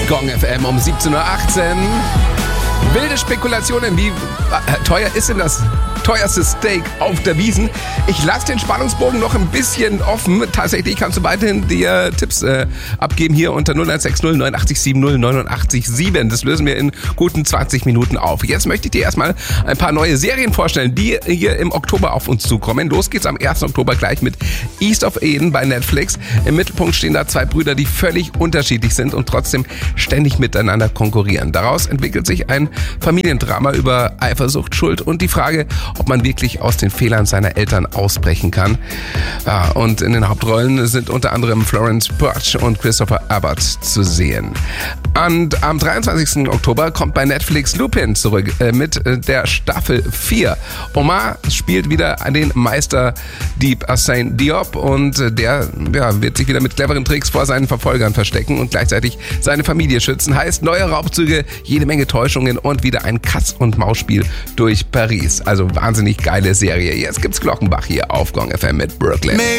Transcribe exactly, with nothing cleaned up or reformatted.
Gong F M um siebzehn Uhr achtzehn. Wilde Spekulationen, wie teuer ist denn das teuerste Steak auf der Wiesn? Ich lasse den Spannungsbogen noch ein bisschen offen. Tatsächlich kannst du weiterhin dir Tipps äh, abgeben hier unter null eins sechs null neun acht sieben null neun acht sieben. Das lösen wir in guten zwanzig Minuten auf. Jetzt möchte ich dir erstmal ein paar neue Serien vorstellen, die hier im Oktober auf uns zukommen. Los geht's am ersten Oktober gleich mit East of Eden bei Netflix. Im Mittelpunkt stehen da zwei Brüder, die völlig unterschiedlich sind und trotzdem ständig miteinander konkurrieren. Daraus entwickelt sich ein Familiendrama über Eifersucht, Schuld und die Frage, ob man wirklich aus den Fehlern seiner Eltern ausbrechen kann. Ja, und in den Hauptrollen sind unter anderem Florence Pugh und Christopher Abbott zu sehen. Und am dreiundzwanzigsten Oktober kommt bei Netflix Lupin zurück äh, mit äh, der Staffel vier. Omar spielt wieder den Meisterdieb Arsène Diop und äh, der ja, wird sich wieder mit cleveren Tricks vor seinen Verfolgern verstecken und gleichzeitig seine Familie schützen. Heißt neue Raubzüge, jede Menge Täuschungen und wieder ein Katz-und-Maus-Spiel durch Paris. Also wahnsinnig geile Serie. Jetzt gibt's Glockenbach hier auf Gong F M mit Brooklyn.